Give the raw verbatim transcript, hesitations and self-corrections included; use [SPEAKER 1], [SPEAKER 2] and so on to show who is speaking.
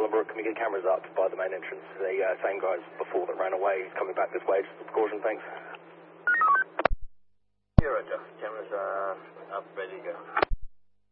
[SPEAKER 1] Bolingbroke. Can we get cameras up by the main entrance? The uh, same guys before that ran away, coming back this way. Just a precaution, thanks.